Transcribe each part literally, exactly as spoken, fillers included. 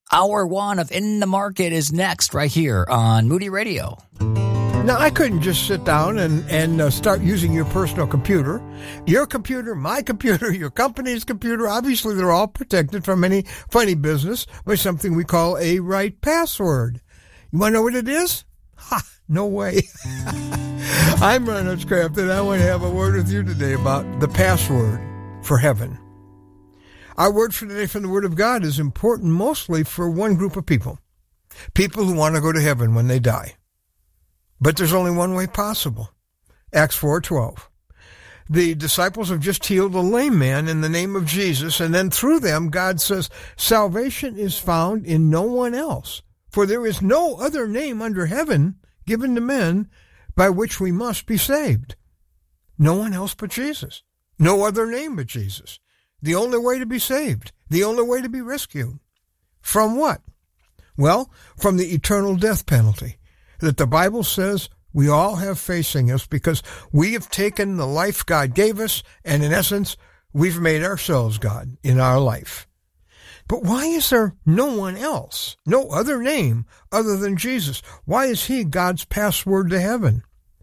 Hour one of In the Market is next right here on Moody Radio. Now, I couldn't just sit down and, and uh, start using your personal computer. Your computer, my computer, your company's computer, obviously they're all protected from any funny business by something we call a right password. You want to know what it is? Ha! No way. I'm Ron Hutchcraft, and I want to have a word with you today about the password for heaven. Our word for today from the Word of God is important mostly for one group of people. People who want to go to heaven when they die. But there's only one way possible. Acts four twelve. The disciples have just healed a lame man in the name of Jesus, and then through them, God says, salvation is found in no one else. For there is no other name under heaven given to men by which we must be saved. No one else but Jesus. No other name but Jesus. The only way to be saved. The only way to be rescued. From what? Well, from the eternal death penalty that the Bible says we all have facing us because we have taken the life God gave us, and in essence, we've made ourselves God in our life. But why is there no one else, no other name other than Jesus? Why is he God's password to heaven?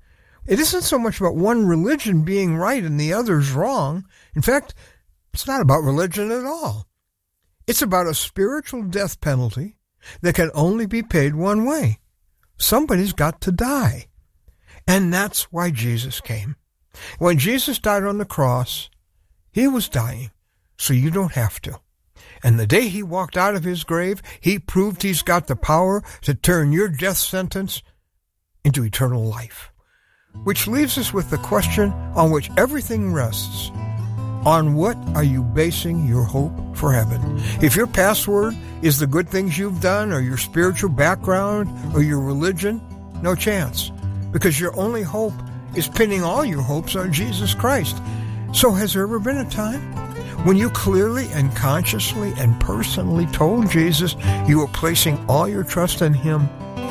It isn't so much about one religion being right and the others wrong. In fact, it's not about religion at all. It's about a spiritual death penalty that can only be paid one way. Somebody's got to die. And that's why Jesus came. When Jesus died on the cross, he was dying, so you don't have to. And the day he walked out of his grave, he proved he's got the power to turn your death sentence into eternal life. Which leaves us with the question on which everything rests. On what are you basing your hope for heaven? If your password is the good things you've done, or your spiritual background, or your religion, no chance. Because your only hope is pinning all your hopes on Jesus Christ. So has there ever been a time when you clearly and consciously and personally told Jesus you were placing all your trust in him?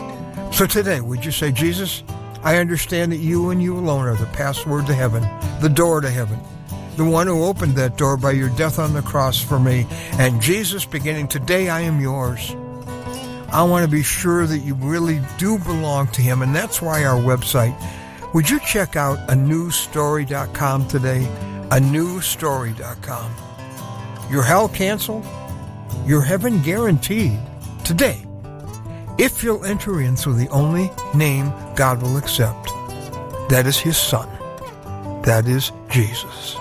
So today, would you say, Jesus, I understand that you and you alone are the password to heaven, the door to heaven, the one who opened that door by your death on the cross for me. And Jesus, beginning today, I am yours. I want to be sure that you really do belong to him, and that's why our website. Would you check out a new story dot com today? a new story dot com. Your hell canceled, your heaven guaranteed today, if you'll enter in through the only name God will accept. That is his Son. That is Jesus.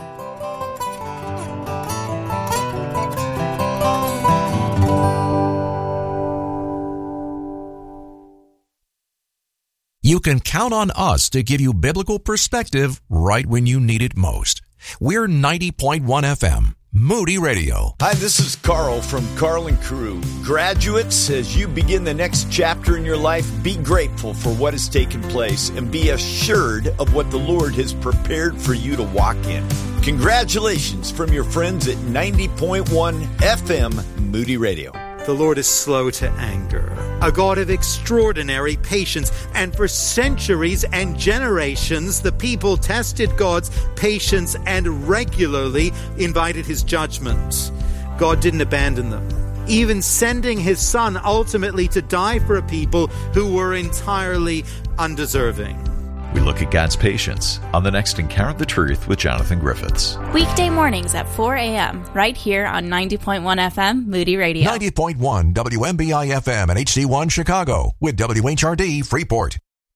You can count on us to give you biblical perspective right when you need it most. We're ninety point one F M, Moody Radio. Hi, this is Carl from Carl and Crew. Graduates, as you begin the next chapter in your life, be grateful for what has taken place and be assured of what the Lord has prepared for you to walk in. Congratulations from your friends at ninety point one F M, Moody Radio. The Lord is slow to anger, a God of extraordinary patience, and for centuries and generations, the people tested God's patience and regularly invited his judgment. God didn't abandon them, even sending his Son ultimately to die for a people who were entirely undeserving. We look at God's patience on the next Encounter the Truth with Jonathan Griffiths. Weekday mornings at four a.m. right here on ninety point one F M, Moody Radio. ninety point one W M B I F M and H C one Chicago with W H R D Freeport.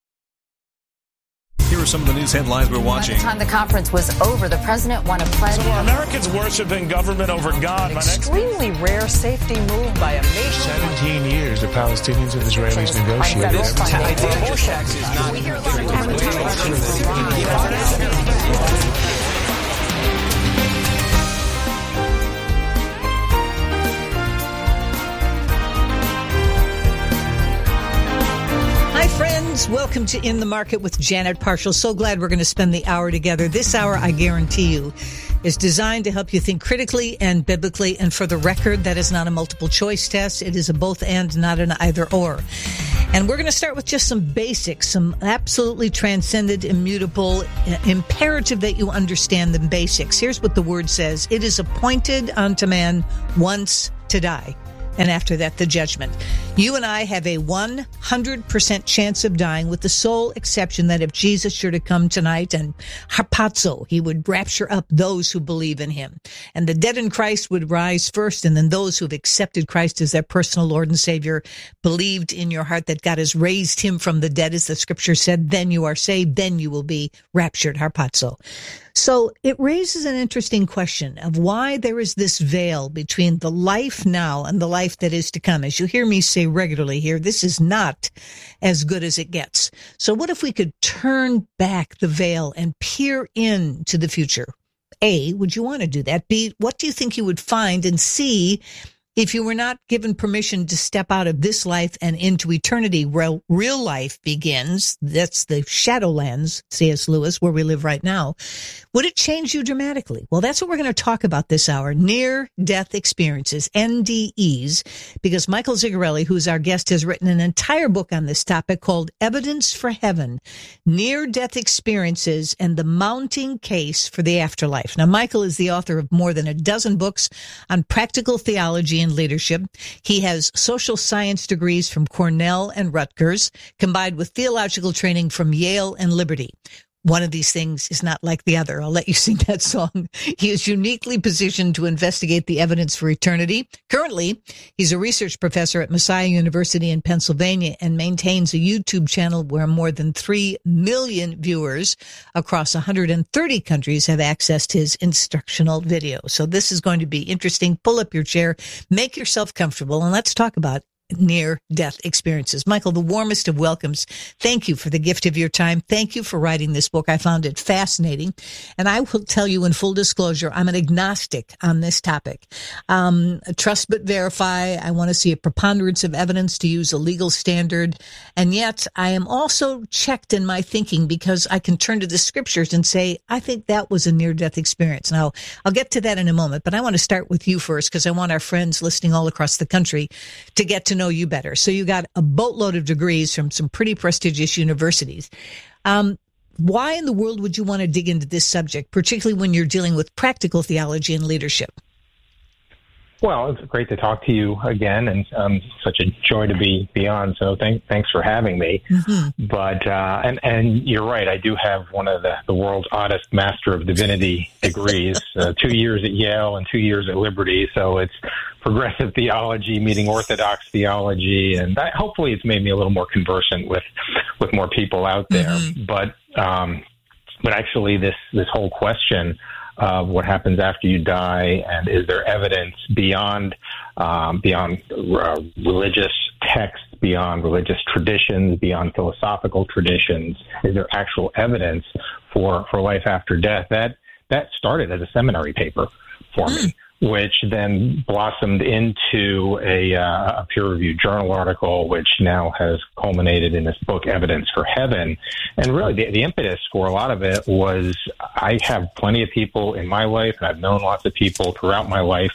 Here are some of the news headlines we're watching. By the time the conference was over, the president won a pledge. So are Americans worshiping government over God? An extremely next... rare safety move by a nation. Seventeen years the Palestinians and Israelis negotiated. Hi, friends. Welcome to In the Market with Janet Parshall. So glad we're going to spend the hour together. This hour, I guarantee you, is designed to help you think critically and biblically. And for the record, that is not a multiple choice test. It is a both and, not an either or. And we're going to start with just some basics, some absolutely transcendent, immutable, imperative that you understand the basics. Here's what the word says. It is appointed unto man once to die. and after that, the judgment. You and I have a one hundred percent chance of dying, with the sole exception that if Jesus sure to come tonight and harpazo, he would rapture up those who believe in him. And the dead in Christ would rise first, and then those who have accepted Christ as their personal Lord and Savior, believed in your heart that God has raised him from the dead, as the scripture said, then you are saved, then you will be raptured, harpazo. So it raises an interesting question of why there is this veil between the life now and the life that is to come. As you hear me say regularly here, this is not as good as it gets. So what if we could turn back the veil and peer into the future? A, would you want to do that? B, what do you think you would find? And C, if you were not given permission to step out of this life and into eternity, where real life begins, that's the Shadowlands, C S Lewis, where we live right now, would it change you dramatically? Well, that's what we're going to talk about this hour, near-death experiences, N D Es, because Michael Zigarelli, who's our guest, has written an entire book on this topic called Evidence for Heaven, Near-Death Experiences and the Mounting Case for the Afterlife. Now, Michael is the author of more than a dozen books on practical theology and leadership. He has social science degrees from Cornell and Rutgers, combined with theological training from Yale and Liberty. One of these things is not like the other. I'll let you sing that song. He is uniquely positioned to investigate the evidence for eternity. Currently, he's a research professor at Messiah University in Pennsylvania and maintains a YouTube channel where more than three million viewers across one hundred thirty countries have accessed his instructional video. So this is going to be interesting. Pull up your chair, make yourself comfortable, and let's talk about near-death experiences. Michael, the warmest of welcomes. Thank you for the gift of your time. Thank you for writing this book. I found it fascinating. And I will tell you in full disclosure, I'm an agnostic on this topic. Um, trust but verify. I want to see a preponderance of evidence, to use a legal standard. And yet I am also checked in my thinking because I can turn to the scriptures and say, I think that was a near-death experience. Now, I'll get to that in a moment, but I want to start with you first because I want our friends listening all across the country to get to know you better. So you got a boatload of degrees from some pretty prestigious universities. Um, why in the world would you want to dig into this subject, particularly when you're dealing with practical theology and leadership? Well, it's great to talk to you again, and um, such a joy to be, be on. So thank, thanks for having me. Mm-hmm. But uh, and and you're right. I do have one of the, the world's oddest Master of Divinity degrees. uh, two years at Yale and two years at Liberty. So it's progressive theology meeting Orthodox theology, and that, hopefully it's made me a little more conversant with with more people out there. Mm-hmm. But um, but actually, this this whole question of what happens after you die, and is there evidence beyond um, beyond uh, religious texts, beyond religious traditions, beyond philosophical traditions? Is there actual evidence for, for life after death? That that started as a seminary paper for mm. me, which then blossomed into a, uh, a peer-reviewed journal article, which now has culminated in this book, Evidence for Heaven. And really, the, the impetus for a lot of it was I have plenty of people in my life, and I've known lots of people throughout my life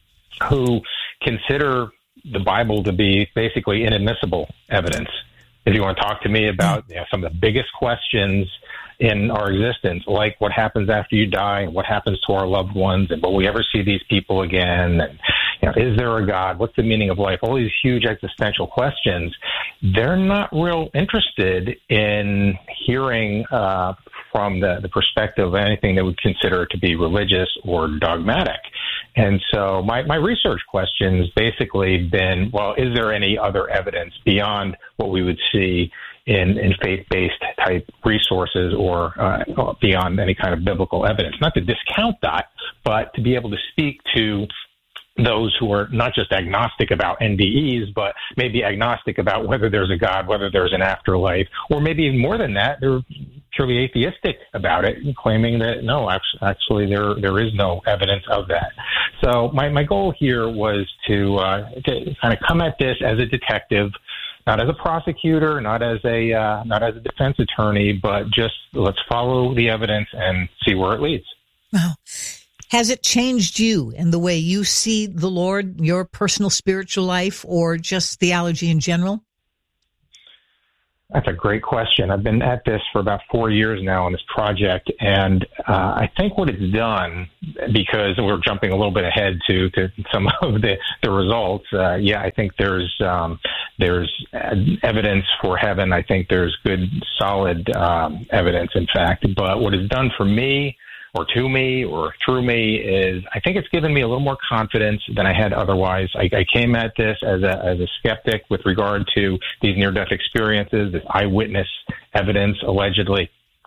who consider the Bible to be basically inadmissible evidence. If you want to talk to me about you know, some of the biggest questions in our existence, like what happens after you die, and what happens to our loved ones, and will we ever see these people again? And you know, is there a God? What's the meaning of life? All these huge existential questions. They're not real interested in hearing uh, from the, the perspective of anything they would consider to be religious or dogmatic. And so my, my research question's basically been, well, is there any other evidence beyond what we would see in, in faith-based type resources or uh, beyond any kind of biblical evidence? Not to discount that, but to be able to speak to those who are not just agnostic about N D Es, but maybe agnostic about whether there's a God, whether there's an afterlife, or maybe even more than that, they're purely atheistic about it, claiming that, no, actually there there is no evidence of that. So my, my goal here was to, uh, to kind of come at this as a detective, not as a prosecutor, not as a uh, not as a defense attorney, but just let's follow the evidence and see where it leads. Wow. Has it changed you and the way you see the Lord, your personal spiritual life, or just theology in general? That's a great question. I've been at this for about four years now on this project, and uh, I think what it's done, because we're jumping a little bit ahead to, to some of the, the results, uh, yeah, I think there's um, there's evidence for heaven. I think there's good, solid um, evidence, in fact. But what it's done for me, or to me, or through me, is I think it's given me a little more confidence than I had otherwise. I, I came at this as a, as a skeptic with regard to these near-death experiences, this eyewitness evidence, allegedly.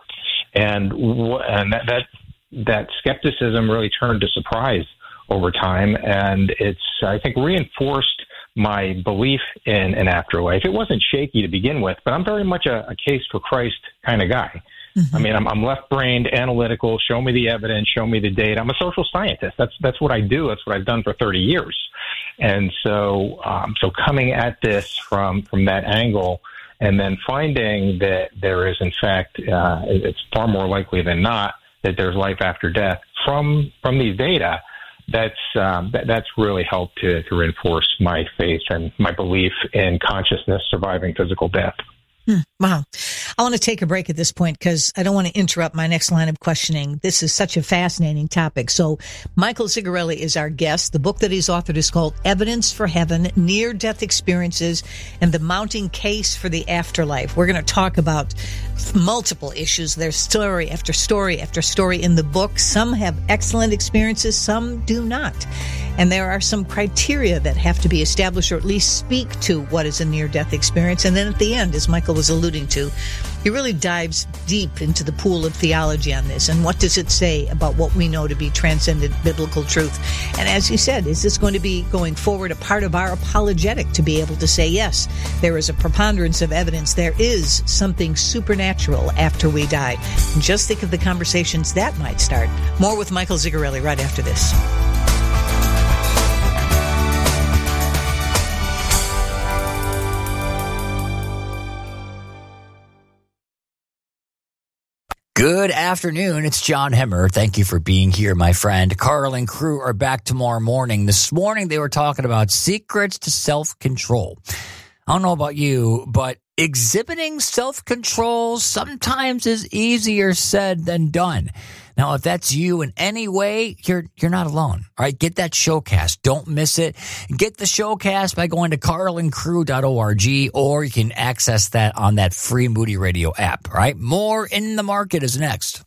And, and that, that, that skepticism really turned to surprise over time, and it's, I think, reinforced my belief in an afterlife. It wasn't shaky to begin with, but I'm very much a, a case for Christ kind of guy. Mm-hmm. I mean, I'm, I'm left-brained, analytical. Show me the evidence. Show me the data. I'm a social scientist. That's that's what I do. That's what I've done for thirty years. And so, um, so coming at this from from that angle, and then finding that there is, in fact, uh, it's far more likely than not that there's life after death from from these data. That's um, that, that's really helped to, to reinforce my faith and my belief in consciousness surviving physical death. Hmm, wow. I want to take a break at this point because I don't want to interrupt my next line of questioning. This is such a fascinating topic. So Michael Zigarelli is our guest. The book that he's authored is called Evidence for Heaven, Near-Death Experiences and the Mounting Case for the Afterlife. We're going to talk about multiple issues. There's story after story after story in the book. Some have excellent experiences, some do not. And there are some criteria that have to be established, or at least speak to what is a near-death experience. And then at the end, as Michael was alluding to, he really dives deep into the pool of theology on this. And what does it say about what we know to be transcendent biblical truth? And as you said, is this going to be going forward a part of our apologetic to be able to say, yes, there is a preponderance of evidence. There is something supernatural after we die. And just think of the conversations that might start. More with Michael Zigarelli right after this. Good afternoon. It's John Hemmer. Thank you for being here, my friend. Carl and crew are back tomorrow morning. This morning, they were talking about secrets to self-control. I don't know about you, but exhibiting self-control sometimes is easier said than done. Now, if that's you in any way, you're you're not alone. All right, get that showcast. Don't miss it. Get the showcast by going to carl and crew dot org, or you can access that on that free Moody Radio app. All right, more In the Market is next.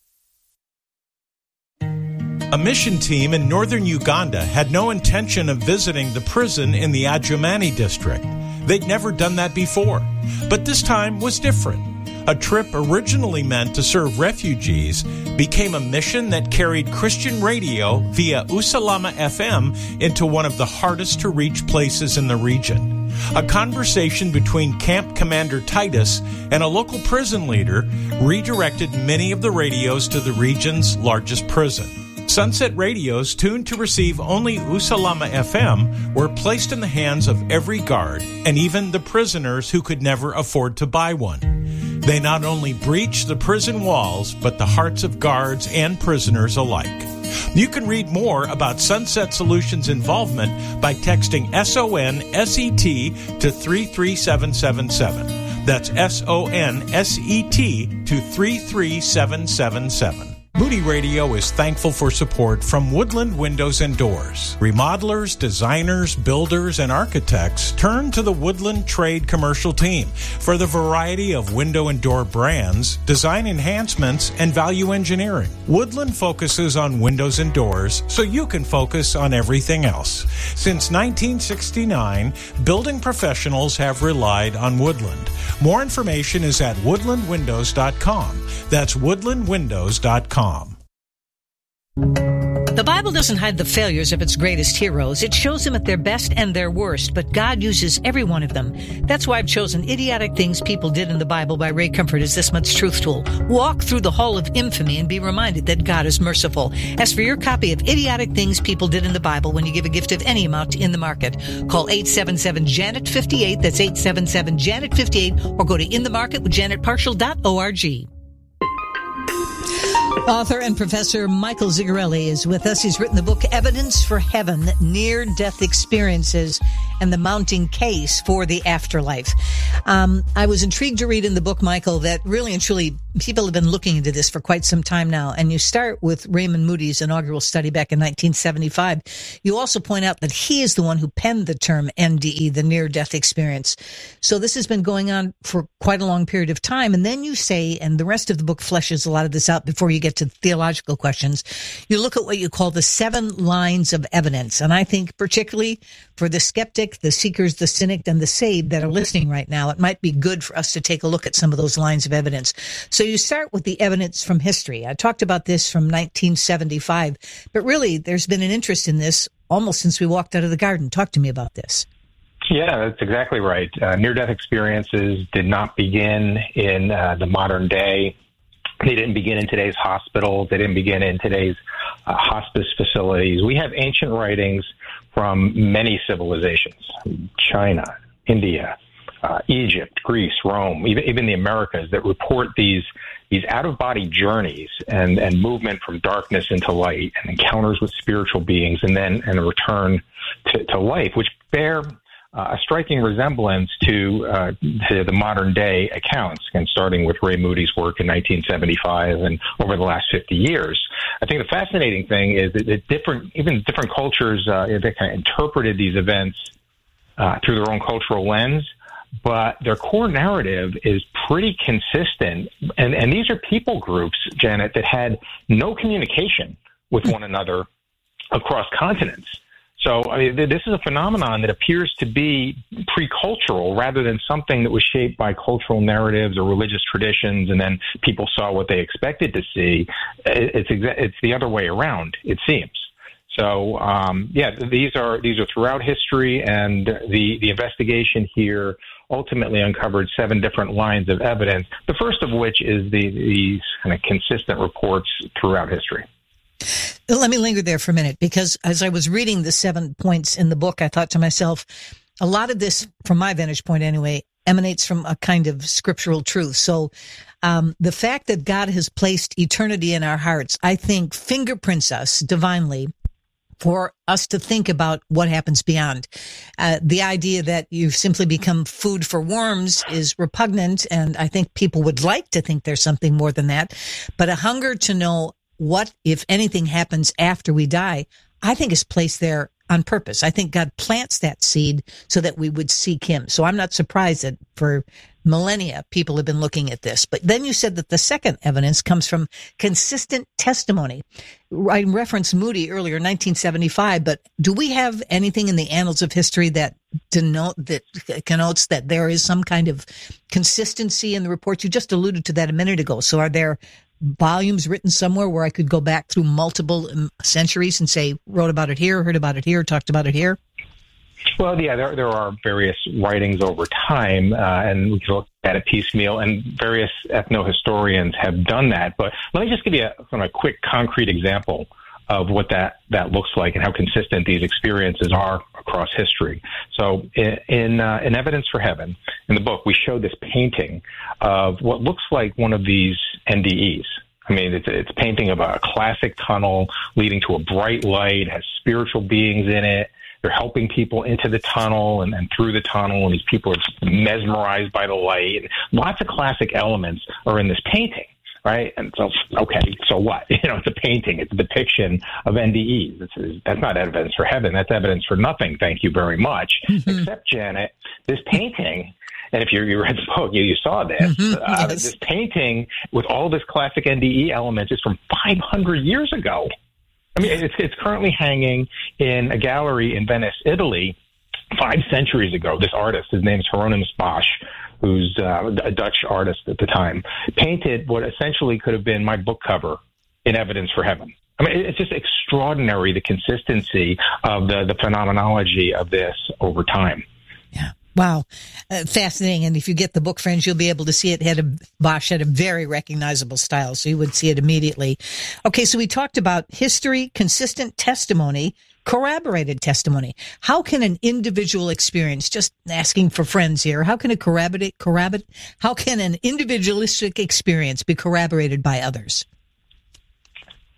A mission team in northern Uganda had no intention of visiting the prison in the Adjumani district. They'd never done that before, but this time was different. A trip originally meant to serve refugees became a mission that carried Christian radio via Usalama F M into one of the hardest to reach places in the region. A conversation between Camp Commander Titus and a local prison leader redirected many of the radios to the region's largest prison. Sunset radios tuned to receive only Usalama F M were placed in the hands of every guard and even the prisoners who could never afford to buy one. They not only breached the prison walls, but the hearts of guards and prisoners alike. You can read more about Sunset Solutions' involvement by texting S O N S E T to three three seven seven seven. That's S O N S E T to three three seven seven seven. Moody Radio is thankful for support from Woodland Windows and Doors. Remodelers, designers, builders, and architects turn to the Woodland Trade Commercial Team for the variety of window and door brands, design enhancements, and value engineering. Woodland focuses on windows and doors so you can focus on everything else. Since nineteen sixty-nine, building professionals have relied on Woodland. More information is at woodland windows dot com. That's woodland windows dot com. The Bible doesn't hide the failures of its greatest heroes. It shows them at their best and their worst, but God uses every one of them. That's why I've chosen Idiotic Things People Did in the Bible by Ray Comfort as this month's truth tool. Walk through the hall of infamy and be reminded that God is merciful. As for your copy of Idiotic Things People Did in the Bible when you give a gift of any amount In the Market, call eight seven seven Janet fifty-eight, that's eight seven seven Janet fifty-eight, or go to in the market with janet partial dot org. Author and Professor Michael Zigarelli is with us. He's written the book Evidence for Heaven, Near-Death Experiences and the mounting case for the afterlife. Um, I was intrigued to read in the book, Michael, that really and truly people have been looking into this for quite some time now. And you start with Raymond Moody's inaugural study back in nineteen seventy-five. You also point out that he is the one who penned the term N D E, the near-death experience. So this has been going on for quite a long period of time. And then you say, and the rest of the book fleshes a lot of this out before you get to theological questions, you look at what you call the seven lines of evidence. And I think particularly for the skeptic, the seekers, the cynic, and the saved that are listening right now, it might be good for us to take a look at some of those lines of evidence. So you start with the evidence from history. I talked about this from nineteen seventy-five, but really there's been an interest in this almost since we walked out of the garden. Talk to me about this. Yeah, that's exactly right. Uh, near-death experiences did not begin in uh, the modern day. They didn't begin in today's hospitals. They didn't begin in today's uh, hospice facilities. We have ancient writings from many civilizations, China, India, uh, Egypt, Greece, Rome, even, even the Americas, that report these these out-of-body journeys and, and movement from darkness into light and encounters with spiritual beings and then and a return to, to life, which bear Uh, a striking resemblance to uh, to the modern day accounts, and starting with Ray Moody's work in nineteen seventy-five and over the last fifty years. I think the fascinating thing is that, that different, even different cultures, uh, they kind of interpreted these events uh, through their own cultural lens, but their core narrative is pretty consistent. And, and these are people groups, Janet, that had no communication with one another across continents. So I mean, this is a phenomenon that appears to be pre-cultural rather than something that was shaped by cultural narratives or religious traditions, and then people saw what they expected to see. It's exa- it's the other way around, it seems. So um, yeah, these are these are throughout history, and the the investigation here ultimately uncovered seven different lines of evidence. The first of which is the these kind of consistent reports throughout history. Let me linger there for a minute, because as I was reading the seven points in the book, I thought to myself, a lot of this, from my vantage point anyway, emanates from a kind of scriptural truth. So um, the fact that God has placed eternity in our hearts, I think, fingerprints us divinely for us to think about what happens beyond. Uh, the idea that you simply become food for worms is repugnant, and I think people would like to think there's something more than that. But a hunger to know what, if anything, happens after we die, I think is placed there on purpose. I think God plants that seed so that we would seek him. So I'm not surprised that for millennia, people have been looking at this. But then you said that the second evidence comes from consistent testimony. I referenced Moody earlier, nineteen seventy-five, but do we have anything in the annals of history that denote, that connotes that there is some kind of consistency in the reports? You just alluded to that a minute ago. So are there volumes written somewhere where I could go back through multiple centuries and say, wrote about it here, heard about it here, talked about it here? Well, yeah, there there are various writings over time, uh, and we can look at it piecemeal, and various ethno-historians have done that. But let me just give you a, kind of a quick, concrete example of what that, that looks like and how consistent these experiences are across history. So in in, uh, in Evidence for Heaven, in the book, we show this painting of what looks like one of these N D Es. I mean, it's, it's a painting of a classic tunnel leading to a bright light, has spiritual beings in it. They're helping people into the tunnel and, and through the tunnel, and these people are mesmerized by the light. And lots of classic elements are in this painting. Right. And so, okay, so what? You know, it's a painting. It's a depiction of N D Es. It's, that's not evidence for heaven. That's evidence for nothing. Thank you very much. Mm-hmm. Except, Janet, this painting, and if you, you read the book, you, you saw this, mm-hmm. uh, yes. This painting with all this classic N D E elements is from five hundred years ago. I mean, it's, it's currently hanging in a gallery in Venice, Italy, five centuries ago. This artist, his name is Hieronymus Bosch, who's uh, a Dutch artist at the time, painted what essentially could have been my book cover in Evidence for Heaven. I mean, it's just extraordinary, the consistency of the, the phenomenology of this over time. Yeah. Wow. Uh, fascinating. And if you get the book, friends, you'll be able to see it. Had a, Bosch had a very recognizable style, so you would see it immediately. Okay, so we talked about history, consistent testimony, corroborated testimony. How can an individual experience, just asking for friends here, how can a corroborate, corroborate, how can an individualistic experience be corroborated by others?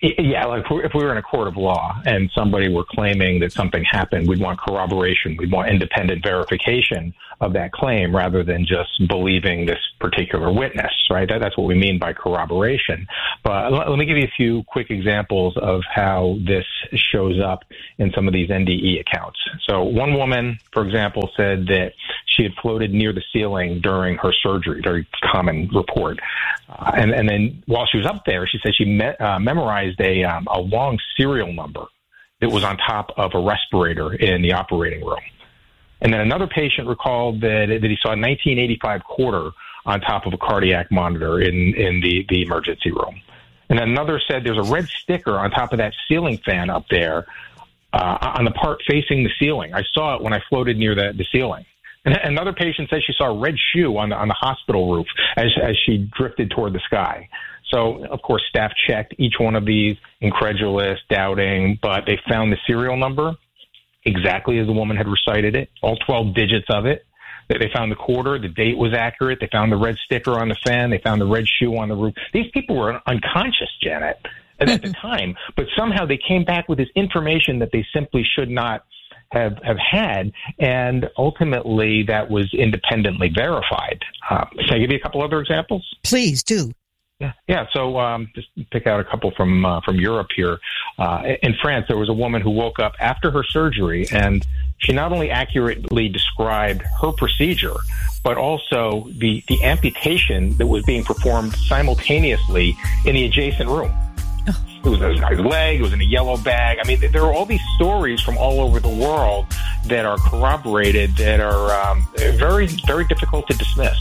Yeah, like if we, if we were in a court of law and somebody were claiming that something happened, we'd want corroboration. We'd want independent verification of that claim rather than just believing this particular witness, right? That, that's what we mean by corroboration. But let, let me give you a few quick examples of how this shows up in some of these N D E accounts. So one woman, for example, said that she had floated near the ceiling during her surgery, very common report. Uh, and, and then while she was up there, she said she me- uh, memorized a, um, a long serial number that was on top of a respirator in the operating room. And then another patient recalled that, that he saw a nineteen eighty-five quarter on top of a cardiac monitor in, in the, the emergency room. And then another said there's a red sticker on top of that ceiling fan up there uh, on the part facing the ceiling. I saw it when I floated near the, the ceiling. And another patient said she saw a red shoe on the, on the hospital roof as, as she drifted toward the sky. So, of course, staff checked each one of these, incredulous, doubting, but they found the serial number exactly as the woman had recited it, all twelve digits of it. They found the quarter, the date was accurate. They found the red sticker on the fan. They found the red shoe on the roof. These people were unconscious, Janet, at the time, but somehow they came back with this information that they simply should not have, have had, and ultimately that was independently verified. Uh, can I give you a couple other examples? Please do. Yeah, yeah. So um, just pick out a couple from uh, from Europe here. Uh, in France, there was a woman who woke up after her surgery, and she not only accurately described her procedure, but also the, the amputation that was being performed simultaneously in the adjacent room. It was a guy's leg, it was in a yellow bag. I mean, there are all these stories from all over the world that are corroborated, that are um, very, very difficult to dismiss.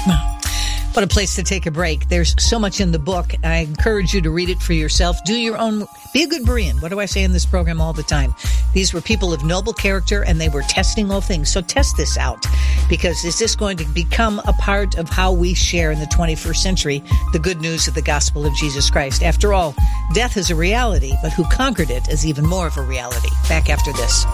What a place to take a break. There's so much in the book. I encourage you to read it for yourself. Do your own, be a good Berean. What do I say in this program all the time? These were people of noble character, and they were testing all things. So test this out, because is this going to become a part of how we share in the twenty-first century the good news of the gospel of Jesus Christ? After all, death is a reality, but who conquered it is even more of a reality. Back after this.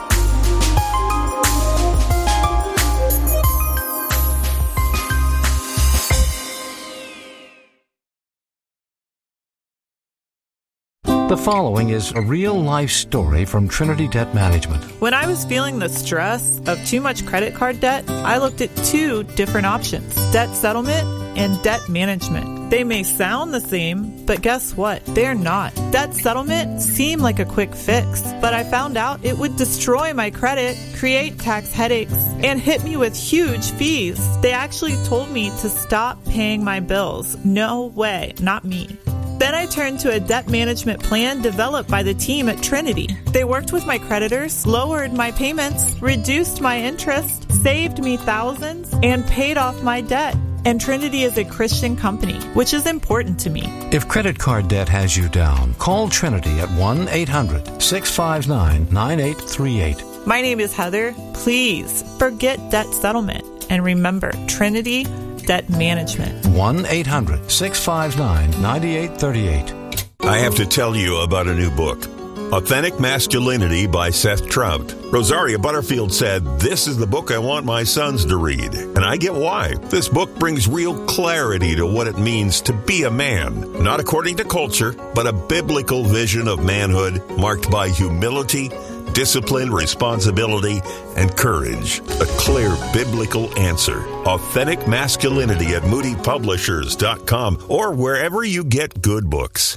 The following is a real-life story from Trinity Debt Management. When I was feeling the stress of too much credit card debt, I looked at two different options: debt settlement and debt management. They may sound the same, but guess what? They're not. Debt settlement seemed like a quick fix, but I found out it would destroy my credit, create tax headaches, and hit me with huge fees. They actually told me to stop paying my bills. No way, not me. Then I turned to a debt management plan developed by the team at Trinity. They worked with my creditors, lowered my payments, reduced my interest, saved me thousands, and paid off my debt. And Trinity is a Christian company, which is important to me. If credit card debt has you down, call Trinity at one eight hundred six five nine nine eight three eight. My name is Heather. Please forget debt settlement. And remember, Trinity Debt Management. one eight hundred six five nine nine eight three eight. I have to tell you about a new book, Authentic Masculinity by Seth Trout. Rosaria Butterfield said, "This is the book I want my sons to read." And I get why. This book brings real clarity to what it means to be a man. Not according to culture, but a biblical vision of manhood marked by humility, discipline, responsibility, and courage. A clear biblical answer. Authentic Masculinity at moody publishers dot com or wherever you get good books.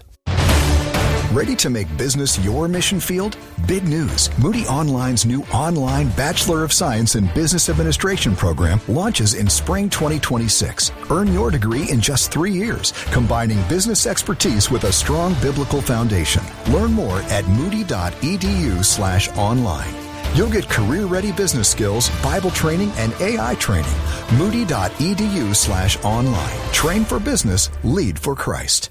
Ready to make business your mission field? Big news. Moody Online's new online Bachelor of Science in Business Administration program launches in spring twenty twenty-six. Earn your degree in just three years, combining business expertise with a strong biblical foundation. Learn more at moody.edu slash online. You'll get career-ready business skills, Bible training, and A I training. Moody.edu slash online. Train for business, lead for Christ.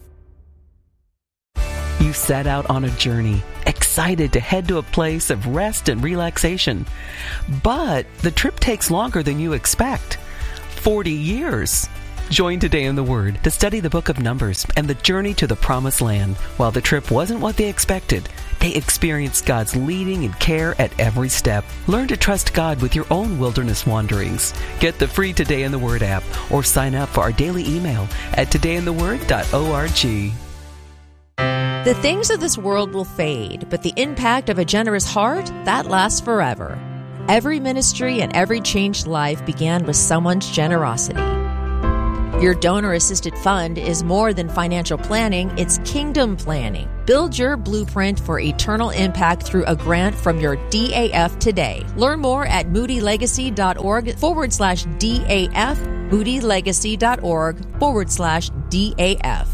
You set out on a journey, excited to head to a place of rest and relaxation. But the trip takes longer than you expect. forty years. Join Today in the Word to study the book of Numbers and the journey to the Promised Land. While the trip wasn't what they expected, they experienced God's leading and care at every step. Learn to trust God with your own wilderness wanderings. Get the free Today in the Word app or sign up for our daily email at today in the word dot org. The things of this world will fade, but the impact of a generous heart, that lasts forever. Every ministry and every changed life began with someone's generosity. Your donor-assisted fund is more than financial planning, it's kingdom planning. Build your blueprint for eternal impact through a grant from your D A F today. Learn more at moodylegacy.org forward slash DAF, moodylegacy.org forward slash DAF.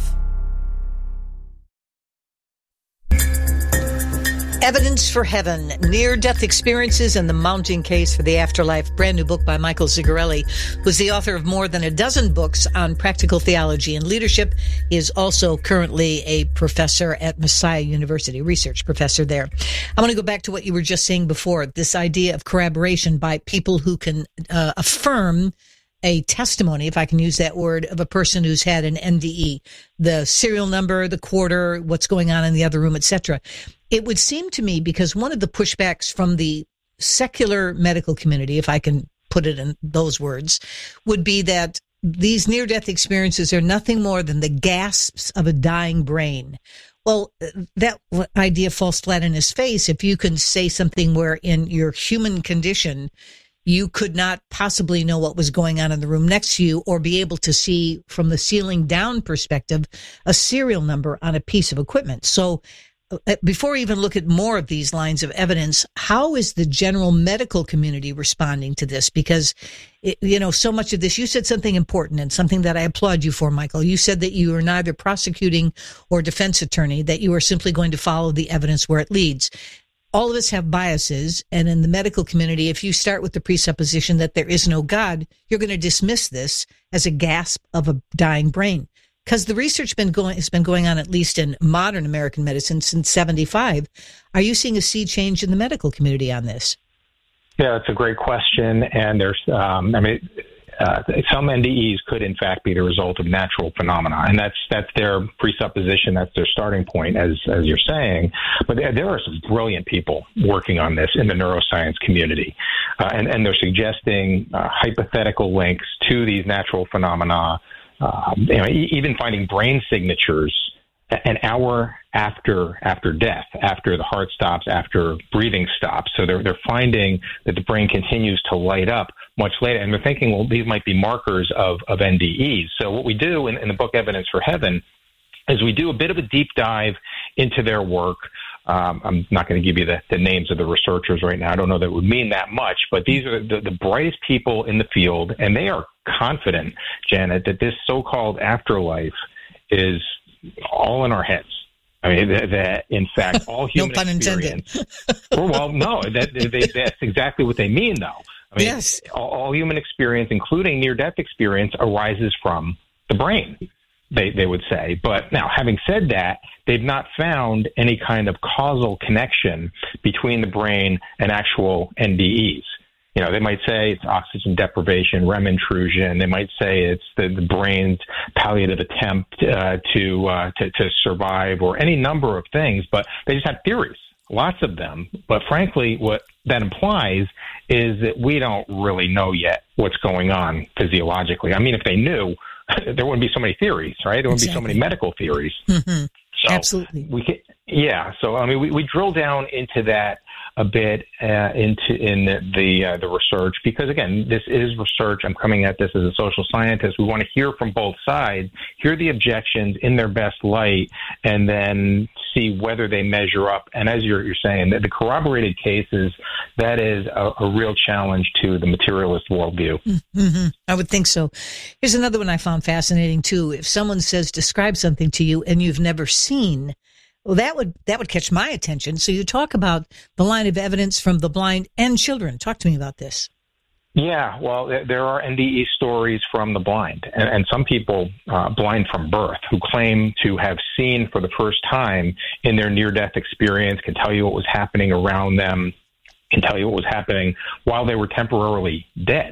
Evidence for Heaven, Near-Death Experiences and the Mounting Case for the Afterlife, brand new book by Michael Zigarelli, who's the author of more than a dozen books on practical theology and leadership. He is also currently a professor at Messiah University, research professor there. I want to go back to what you were just saying before, this idea of corroboration by people who can uh, affirm a testimony, if I can use that word, of a person who's had an N D E, the serial number, the quarter, what's going on in the other room, et cetera. It would seem to me, because one of the pushbacks from the secular medical community, if I can put it in those words, would be that these near-death experiences are nothing more than the gasps of a dying brain. Well, that idea falls flat in his face if you can say something where in your human condition you could not possibly know what was going on in the room next to you or be able to see from the ceiling down perspective a serial number on a piece of equipment. So before we even look at more of these lines of evidence, how is the general medical community responding to this? Because, it, you know, so much of this, you said something important and something that I applaud you for, Michael. You said that you are neither prosecuting or defense attorney, that you are simply going to follow the evidence where it leads. All of us have biases, and in the medical community, if you start with the presupposition that there is no God, you're going to dismiss this as a gasp of a dying brain. Because the research been going, has been going on, at least in modern American medicine, since seventy-five. Are you seeing a sea change in the medical community on this? Yeah, it's a great question. And there's, um, I mean, uh, some N D Es could, in fact, be the result of natural phenomena. And that's that's their presupposition. That's their starting point, as as you're saying. But there, there are some brilliant people working on this in the neuroscience community. Uh, and, and they're suggesting uh, hypothetical links to these natural phenomena. Um, you know, even finding brain signatures an hour after after death, after the heart stops, after breathing stops. So they're they're finding that the brain continues to light up much later, and they're thinking, well, these might be markers of of N D Es. So what we do in, in the book Evidence for Heaven is we do a bit of a deep dive into their work. Um, I'm not going to give you the, the names of the researchers right now. I don't know that it would mean that much, but these are the, the brightest people in the field, and they are confident, Janet, that this so-called afterlife is all in our heads. I mean, that, that in fact, all human no pun experience. well, well, no, that, they, that's exactly what they mean, though. I mean, yes. all, all human experience, including near-death experience, arises from the brain. They they would say. But now, having said that, they've not found any kind of causal connection between the brain and actual N D Es. You know, they might say it's oxygen deprivation, R E M intrusion. They might say it's the, the brain's palliative attempt uh, to, uh, to to survive, or any number of things. But they just have theories, lots of them. But frankly, what that implies is that we don't really know yet what's going on physiologically. I mean, if they knew, there wouldn't be so many theories, right? There wouldn't exactly. be so many medical theories. Mm-hmm. So Absolutely. We can, yeah. So I mean, we, we drill down into that a bit uh, into in the the, uh, the research, because again, this is research. I'm coming at this as a social scientist. We want to hear from both sides, hear the objections in their best light, and then see whether they measure up. And as you're, you're saying, the, the corroborated cases, that is a, a real challenge to the materialist worldview. Mm-hmm. I would think so. Here's another one I found fascinating too. If someone says, describe something to you and you've never seen, well, that would that would catch my attention. So you talk about the line of evidence from the blind and children. Talk to me about this. Yeah, well, there are N D E stories from the blind, and, and some people uh, blind from birth who claim to have seen for the first time in their near-death experience, can tell you what was happening around them, can tell you what was happening while they were temporarily dead.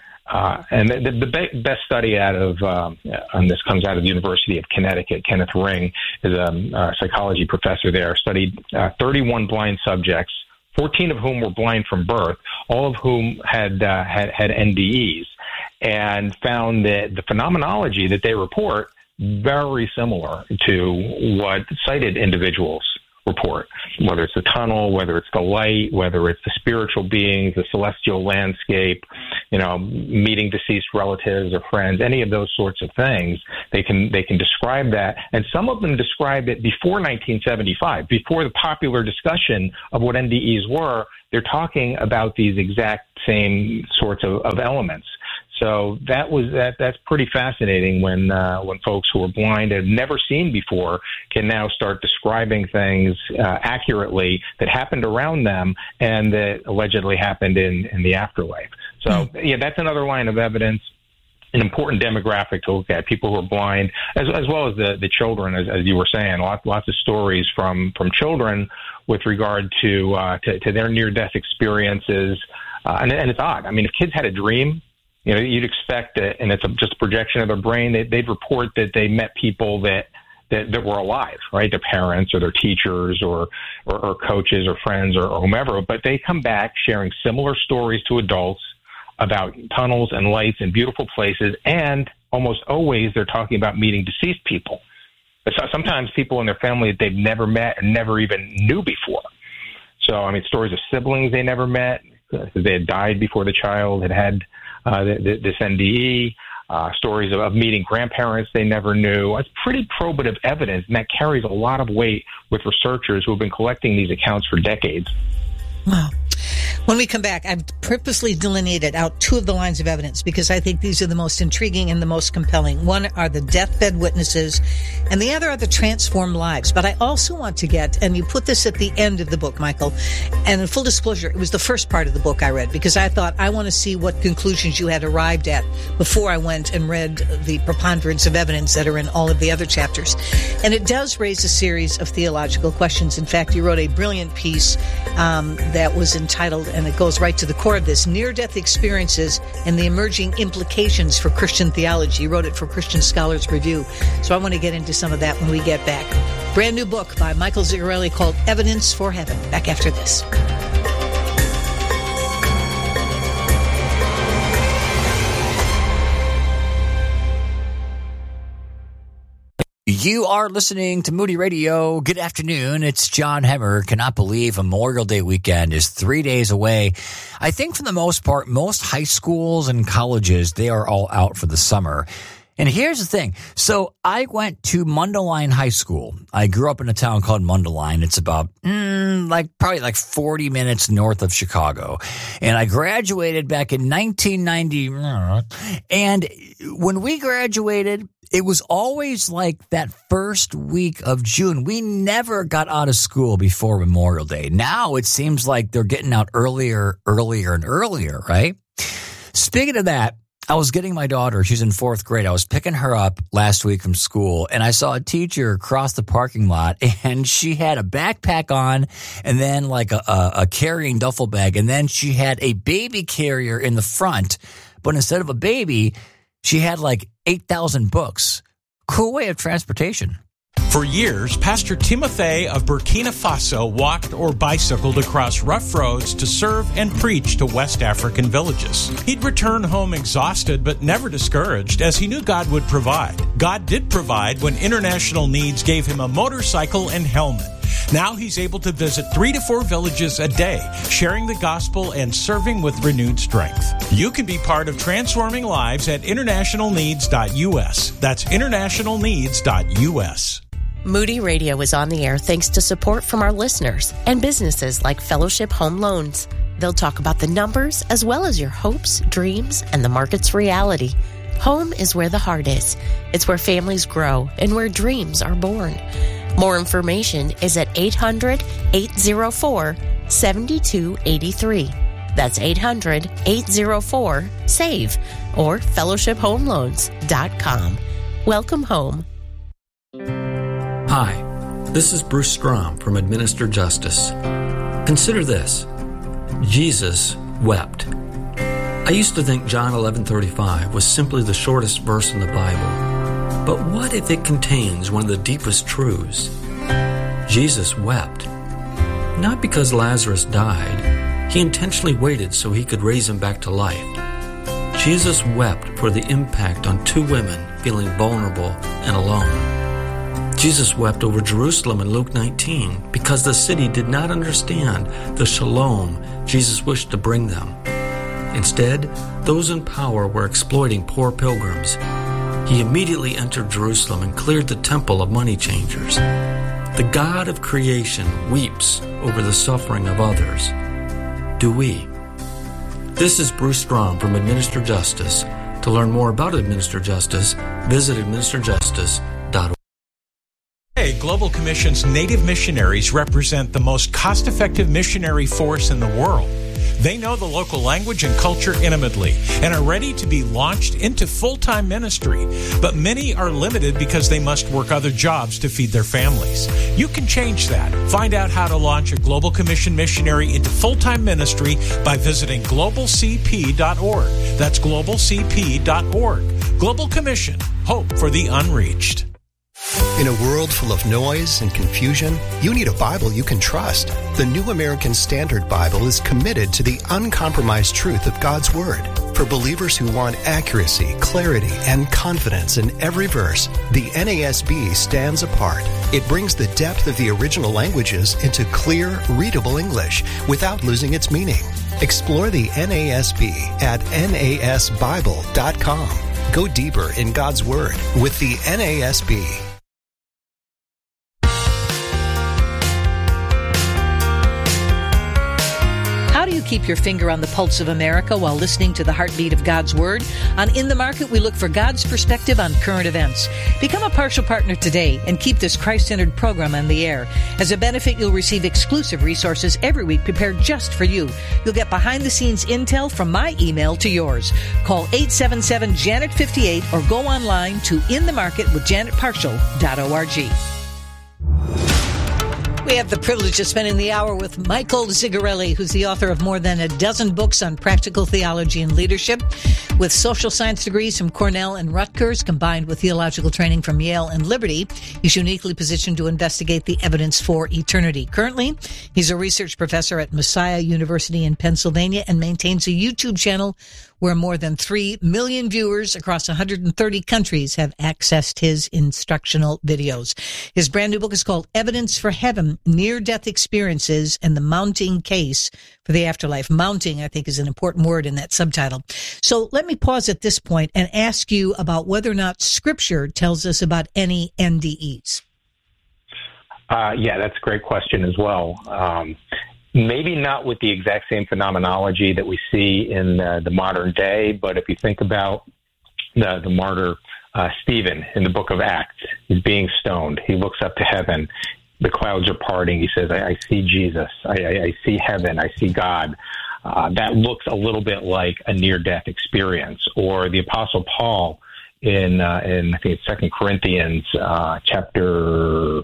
Uh, and the, the be- best study out of, um, and this comes out of the University of Connecticut, Kenneth Ring is a, a psychology professor there, studied uh, thirty-one blind subjects, fourteen of whom were blind from birth, all of whom had, uh, had, had N D Es, and found that the phenomenology that they report very similar to what sighted individuals report, whether it's the tunnel, whether it's the light, whether it's the spiritual beings, the celestial landscape, you know, meeting deceased relatives or friends, any of those sorts of things. They can they can describe that, and some of them describe it before nineteen seventy-five, before the popular discussion of what N D Es were. They're talking about these exact same sorts of, of elements. So that was that. That's pretty fascinating when uh, when folks who are blind and have never seen before can now start describing things uh, accurately that happened around them and that allegedly happened in, in the afterlife. So mm. yeah, that's another line of evidence. An important demographic to look at, people who are blind, as, as well as the, the children, as, as you were saying. Lots, lots of stories from, from children with regard to, uh, to, to their near-death experiences. Uh, and, and it's odd. I mean, if kids had a dream, you know, you'd expect that, and it's a, just a projection of their brain, they, they'd report that they met people that, that, that were alive, right? Their parents or their teachers or, or, or coaches or friends or, or whomever. But they come back sharing similar stories to adults about tunnels and lights and beautiful places, and almost always they're talking about meeting deceased people. But sometimes people in their family that they've never met and never even knew before. So, I mean, stories of siblings they never met, because they had died before the child had had uh, this N D E, uh, stories of, of meeting grandparents they never knew. It's pretty probative evidence, and that carries a lot of weight with researchers who have been collecting these accounts for decades. Wow. When we come back, I've purposely delineated out two of the lines of evidence because I think these are the most intriguing and the most compelling. One are the deathbed witnesses, and the other are the transformed lives. But I also want to get, and you put this at the end of the book, Michael, and in full disclosure, it was the first part of the book I read because I thought I want to see what conclusions you had arrived at before I went and read the preponderance of evidence that are in all of the other chapters. And it does raise a series of theological questions. In fact, you wrote a brilliant piece um, that was entitled, and it goes right to the core of this, Near-Death Experiences and the Emerging Implications for Christian Theology. You wrote it for Christian Scholars Review. So I want to get into some of that when we get back. Brand new book by Michael Zigarelli called Evidence for Heaven. Back after this. You are listening to Moody Radio. Good afternoon. It's John Hemmer. Cannot believe Memorial Day weekend is three days away. I think for the most part, most high schools and colleges, they are all out for the summer. And here's the thing. So I went to Mundelein High School. I grew up in a town called Mundelein. It's about mm, like probably like forty minutes north of Chicago. And I graduated back in nineteen ninety. And when we graduated, it was always like that first week of June. We never got out of school before Memorial Day. Now it seems like they're getting out earlier, earlier, and earlier, right? Speaking of that, I was getting my daughter, she's in fourth grade. I was picking her up last week from school, and I saw a teacher cross the parking lot, and she had a backpack on and then like a, a, a carrying duffel bag, and then she had a baby carrier in the front, but instead of a baby, she had like eight thousand books. Cool way of transportation. For years, Pastor Timothy of Burkina Faso walked or bicycled across rough roads to serve and preach to West African villages. He'd return home exhausted but never discouraged, as he knew God would provide. God did provide when International Needs gave him a motorcycle and helmet. Now he's able to visit three to four villages a day, sharing the gospel and serving with renewed strength. You can be part of transforming lives at international needs dot U S. That's international needs dot U S. Moody Radio is on the air thanks to support from our listeners and businesses like Fellowship Home Loans. They'll talk about the numbers as well as your hopes, dreams, and the market's reality. Home is where the heart is. It's where families grow and where dreams are born. More information is at eight hundred, eight oh four, seven two eight three. That's eight hundred, eight oh four, S A V E or fellowship home loans dot com. Welcome home. Hi, this is Bruce Strom from Administer Justice. Consider this. Jesus wept. I used to think John eleven thirty-five was simply the shortest verse in the Bible. But what if it contains one of the deepest truths? Jesus wept. Not because Lazarus died. He intentionally waited so he could raise him back to life. Jesus wept for the impact on two women feeling vulnerable and alone. Jesus wept over Jerusalem in Luke nineteen because the city did not understand the shalom Jesus wished to bring them. Instead, those in power were exploiting poor pilgrims. He immediately entered Jerusalem and cleared the temple of money changers. The God of creation weeps over the suffering of others. Do we? This is Bruce Strom from Administer Justice. To learn more about Administer Justice, visit administer justice dot org. Today, Global Commission's Native missionaries represent the most cost-effective missionary force in the world. They know the local language and culture intimately and are ready to be launched into full-time ministry. But many are limited because they must work other jobs to feed their families. You can change that. Find out how to launch a Global Commission missionary into full-time ministry by visiting global c p dot org. That's global c p dot org. Global Commission, hope for the unreached. In a world full of noise and confusion, you need a Bible you can trust. The New American Standard Bible is committed to the uncompromised truth of God's Word. For believers who want accuracy, clarity, and confidence in every verse, the N A S B stands apart. It brings the depth of the original languages into clear, readable English without losing its meaning. Explore the N A S B at N A S Bible dot com. Go deeper in God's Word with the N A S B. How do you keep your finger on the pulse of America while listening to the heartbeat of God's Word? On In the Market, we look for God's perspective on current events. Become a partial partner today and keep this Christ-centered program on the air. As a benefit, you'll receive exclusive resources every week prepared just for you. You'll get behind-the-scenes intel from my email to yours. Call eight seven seven, Janet fifty-eight or go online to in the market with janet partial dot org. We have the privilege of spending the hour with Michael Zigarelli, who's the author of more than a dozen books on practical theology and leadership, with social science degrees from Cornell and Rutgers, combined with theological training from Yale and Liberty. He's uniquely positioned to investigate the evidence for eternity. Currently, he's a research professor at Messiah University in Pennsylvania and maintains a YouTube channel where more than three million viewers across one hundred thirty countries have accessed his instructional videos. His brand new book is called Evidence for Heaven, Near-Death Experiences and the Mounting Case for the Afterlife. Mounting, I think, is an important word in that subtitle. So let me pause at this point and ask you about whether or not Scripture tells us about any N D Es. Uh, yeah, that's a great question as well. Um, Maybe not with the exact same phenomenology that we see in uh, the modern day, but if you think about the, the martyr uh, Stephen in the book of Acts, he's being stoned. He looks up to heaven. The clouds are parting. He says, I, I see Jesus. I, I, I see heaven. I see God. Uh, that looks a little bit like a near-death experience. Or the Apostle Paul in, uh, in I think it's Second Corinthians uh, chapter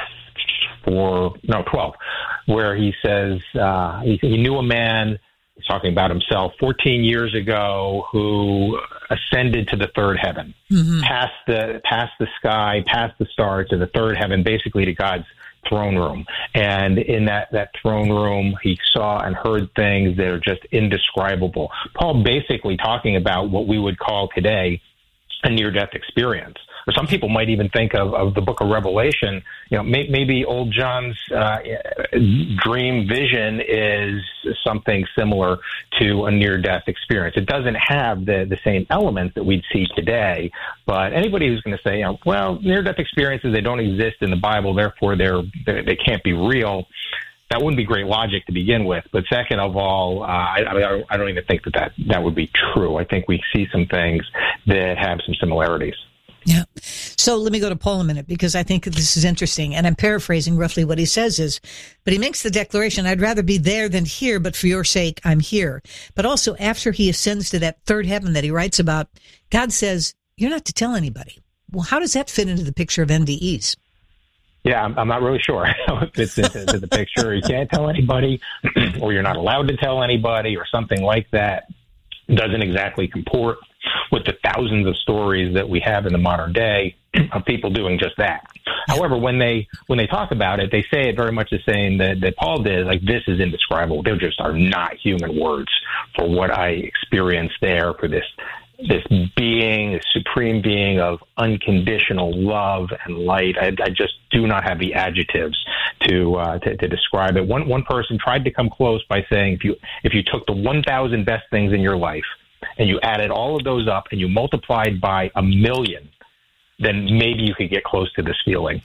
four, no, twelve, where he says uh, he, he knew a man, he's talking about himself, fourteen years ago who ascended to the third heaven, mm-hmm. past the past the sky, past the stars to the third heaven, basically to God's throne room. And in that, that throne room, he saw and heard things that are just indescribable. Paul basically talking about what we would call today a near-death experience. Or some people might even think of, of the book of Revelation. You know, may, maybe old John's uh, dream vision is something similar to a near-death experience. It doesn't have the, the same elements that we'd see today. But anybody who's going to say, you know, well, near-death experiences, they don't exist in the Bible, therefore they're, they're, they can't be real, that wouldn't be great logic to begin with. But second of all, uh, I, I don't even think that, that that would be true. I think we see some things that have some similarities. Yeah. So let me go to Paul a minute, because I think this is interesting. And I'm paraphrasing roughly what he says is, but he makes the declaration, I'd rather be there than here, but for your sake, I'm here. But also after he ascends to that third heaven that he writes about, God says, you're not to tell anybody. Well, how does that fit into the picture of N D Es? Yeah, I'm, I'm not really sure how it fits into, into the picture. You can't tell anybody, or you're not allowed to tell anybody, or something like that. It doesn't exactly comport with the thousands of stories that we have in the modern day of people doing just that. However, when they when they talk about it, they say it very much the same that, that Paul did. Like, this is indescribable. There just are not human words for what I experienced there, for this this being, this supreme being of unconditional love and light. I, I just do not have the adjectives to, uh, to to describe it. One one person tried to come close by saying, if you if you took the one thousand best things in your life and you added all of those up and you multiplied by a million, then maybe you could get close to this feeling.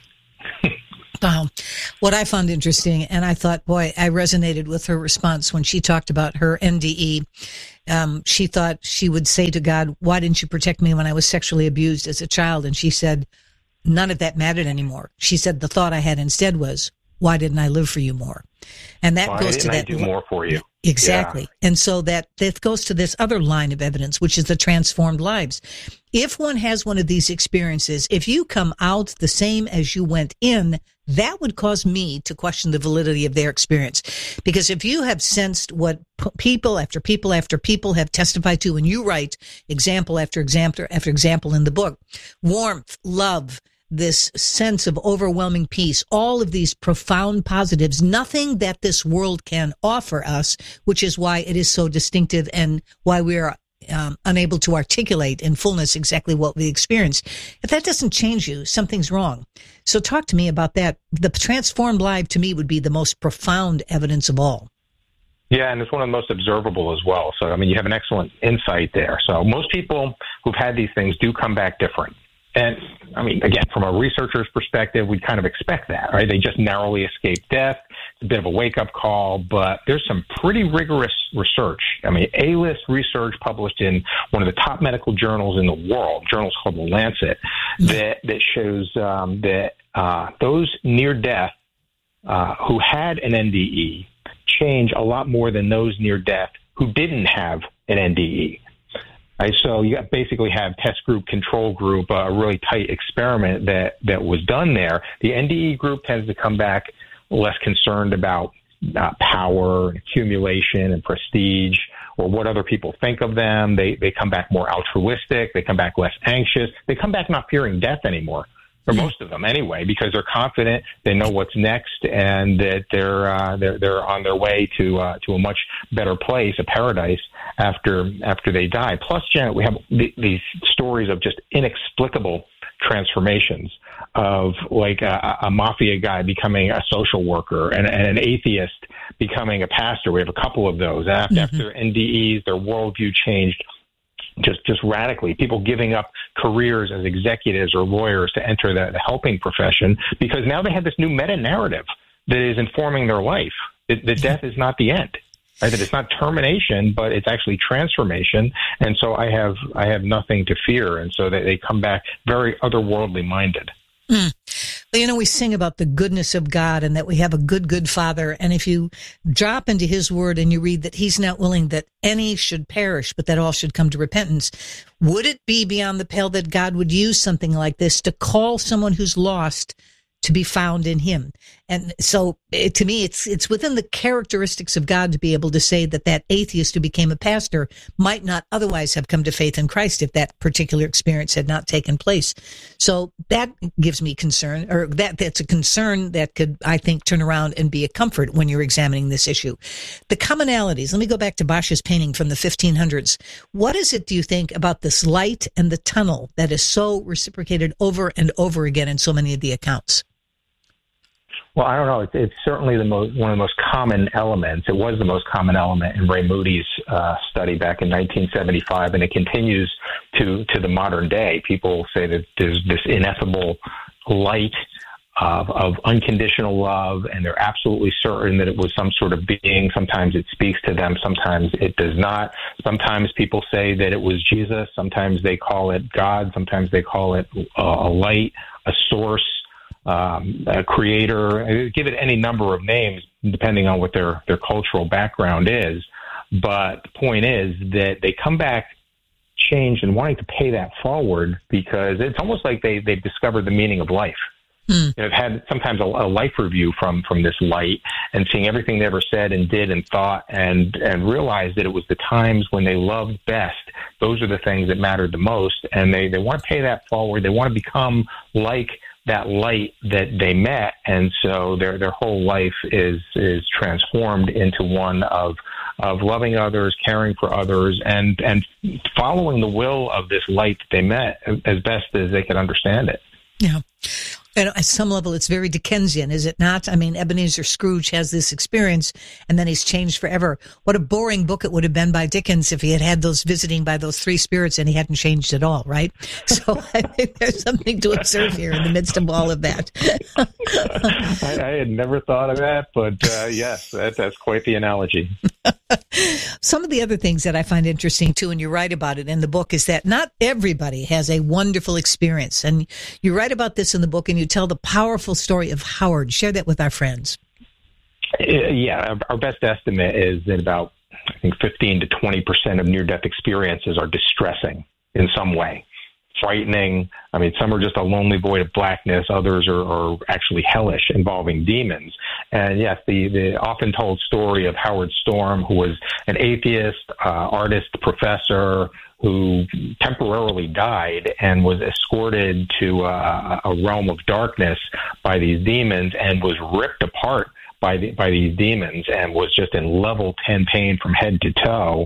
Wow. What I found interesting, and I thought, boy, I resonated with her response when she talked about her N D E. Um, she thought she would say to God, why didn't you protect me when I was sexually abused as a child? And she said, none of that mattered anymore. She said, the thought I had instead was, why didn't I live for you more? And that why goes to didn't that. I do more for you? Exactly. Yeah. And so that, that goes to this other line of evidence, which is the transformed lives. If one has one of these experiences, if you come out the same as you went in, that would cause me to question the validity of their experience. Because if you have sensed what p- people after people after people have testified to, and you write example after example after example in the book, warmth, love, this sense of overwhelming peace, all of these profound positives, nothing that this world can offer us, which is why it is so distinctive and why we are um, unable to articulate in fullness exactly what we experience. If that doesn't change you, something's wrong. So talk to me about that. The transformed life to me would be the most profound evidence of all. Yeah, and it's one of the most observable as well. So, I mean, you have an excellent insight there. So most people who've had these things do come back different. And, I mean, again, from a researcher's perspective, we kind of expect that, right? They just narrowly escape death. It's a bit of a wake-up call, but there's some pretty rigorous research. I mean, A-list research published in one of the top medical journals in the world, journals called The Lancet, that, that shows um, that uh, those near-death uh, who had an N D E change a lot more than those near-death who didn't have an N D E. Right, so you basically have test group, control group, uh, a really tight experiment that, that was done there. The N D E group tends to come back less concerned about uh, power, and accumulation, and prestige, or what other people think of them. They they come back more altruistic. They come back less anxious. They come back not fearing death anymore, or most of them anyway, because they're confident, they know what's next, and that they're uh, they're they're on their way to uh, to a much better place, a paradise, after after they die. Plus, Janet, we have th- these stories of just inexplicable transformations of like a, a mafia guy becoming a social worker and, and an atheist becoming a pastor. We have a couple of ththose. After, mm-hmm. after N D Es, their worldview changed just just radically. People giving up careers as executives or lawyers to enter the, the helping profession because now they have this new meta-narrative that is informing their life. That, that death is not the end. Right, that it's not termination, but it's actually transformation, and so I have I have nothing to fear, and so they, they come back very otherworldly minded. Mm. Well, you know, we sing about the goodness of God and that we have a good, good Father, and if you drop into His Word and you read that He's not willing that any should perish, but that all should come to repentance, would it be beyond the pale that God would use something like this to call someone who's lost to be found in Him? And so it, to me, it's it's within the characteristics of God to be able to say that that atheist who became a pastor might not otherwise have come to faith in Christ if that particular experience had not taken place. So that gives me concern, or that that's a concern that could, I think, turn around and be a comfort when you're examining this issue. The commonalities, let me go back to Bosch's painting from the fifteen hundreds. What is it, do you think, about this light and the tunnel that is so reciprocated over and over again in so many of the accounts? Well, I don't know. It's, it's certainly the most, one of the most common elements. It was the most common element in Ray Moody's uh, study back in nineteen seventy-five, and it continues to, to the modern day. People say that there's this ineffable light of, of unconditional love, and they're absolutely certain that it was some sort of being. Sometimes it speaks to them, sometimes it does not. Sometimes people say that it was Jesus. Sometimes they call it God. Sometimes they call it a, a light, a source. Um, a creator, give it any number of names depending on what their, their cultural background is. But the point is that they come back changed and wanting to pay that forward because it's almost like they, they've discovered the meaning of life. Mm. You know, I've had sometimes a, a life review from, from this light and seeing everything they ever said and did and thought and, and realized that it was the times when they loved best. Those are the things that mattered the most. And they, they want to pay that forward. They want to become like that light that they met, and so their their whole life is is transformed into one of of loving others, caring for others, and and following the will of this light that they met as best as they could understand it. Yeah. And at some level, it's very Dickensian, is it not? I mean, Ebenezer Scrooge has this experience, and then he's changed forever. What a boring book it would have been by Dickens if he had had those visiting by those three spirits and he hadn't changed at all, right? So I think there's something to observe here in the midst of all of that. I, I had never thought of that, but uh, yes, that, that's quite the analogy. Some of the other things that I find interesting, too, and you write about it in the book, is that not everybody has a wonderful experience. And you write about this in the book, and you tell the powerful story of Howard. Share that with our friends. Yeah, our best estimate is that about, I think, fifteen to twenty percent of near-death experiences are distressing in some way. Frightening. I mean, some are just a lonely void of blackness. Others are, are actually hellish, involving demons. And yes, the, the often told story of Howard Storm, who was an atheist, uh, artist, professor, who temporarily died and was escorted to uh, a realm of darkness by these demons and was ripped apart by the, by these demons and was just in level ten pain from head to toe.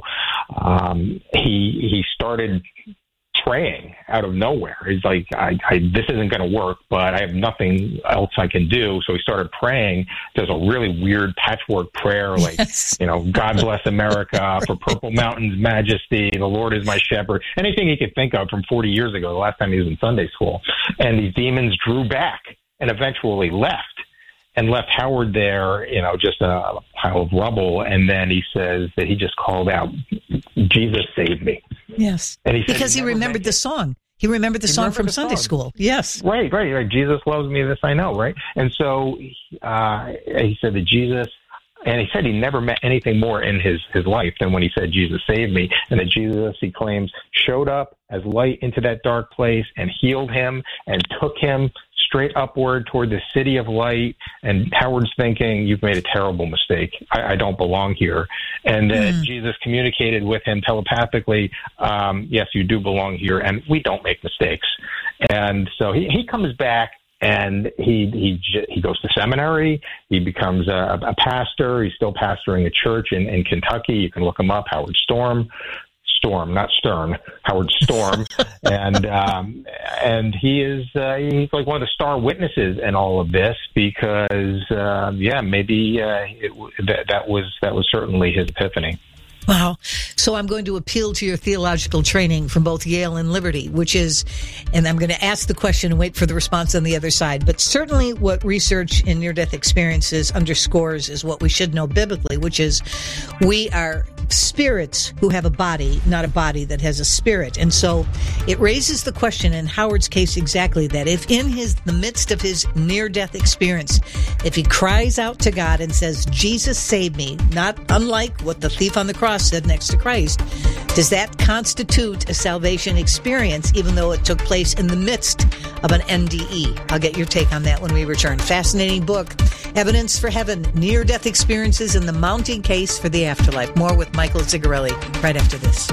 Um, he he started praying out of nowhere. He's like, I, I, this isn't going to work, but I have nothing else I can do. So he started praying. There's a really weird patchwork prayer, like, yes. you know, God bless America, for Purple Mountain's majesty, the Lord is my shepherd. Anything he could think of from forty years ago, the last time he was in Sunday school. And these demons drew back and eventually left. And left Howard there, you know, just a pile of rubble. And then he says that he just called out, Jesus saved me. Yes. And he said because he, he remembered the song. He remembered the he song remembered from the Sunday song. school. Yes. Right, right, right. Jesus loves me, this I know, right? And so uh, he said that Jesus, and he said he never met anything more in his, his life than when he said, Jesus saved me. And that Jesus, he claims, showed up as light into that dark place and healed him and took him straight upward toward the city of light. And Howard's thinking, you've made a terrible mistake. I, I don't belong here. And uh, mm. Jesus communicated with him telepathically, um, yes, you do belong here, and we don't make mistakes. And so he, he comes back, and he he he goes to seminary. He becomes a, a pastor. He's still pastoring a church in, in Kentucky. You can look him up, Howard Storm. Storm, not Stern, Howard Storm, and um, and he is uh, he's like one of the star witnesses in all of this because uh, yeah, maybe uh, it, that that was that was certainly his epiphany. Wow. So I'm going to appeal to your theological training from both Yale and Liberty, which is, and I'm going to ask the question and wait for the response on the other side, but certainly what research in near-death experiences underscores is what we should know biblically, which is we are spirits who have a body, not a body that has a spirit. And so it raises the question in Howard's case exactly that if in his the midst of his near-death experience, if he cries out to God and says, Jesus save me, not unlike what the thief on the cross said next to Christ, does that constitute a salvation experience even though it took place in the midst of an N D E? I'll get your take on that when we return. Fascinating book, Evidence for Heaven, Near-Death Experiences and the Mounting Case for the Afterlife. More with Michael Zigarelli right after this.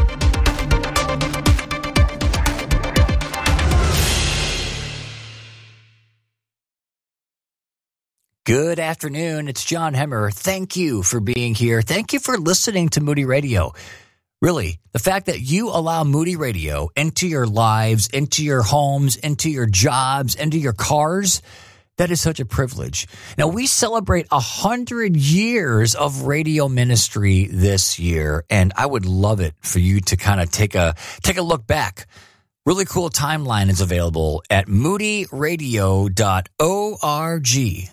Good afternoon. It's John Hemmer. Thank you for being here. Thank you for listening to Moody Radio. Really, the fact that you allow Moody Radio into your lives, into your homes, into your jobs, into your cars, that is such a privilege. Now, we celebrate a hundred years of radio ministry this year, and I would love it for you to kind of take a take a look back. Really cool timeline is available at moody radio dot org.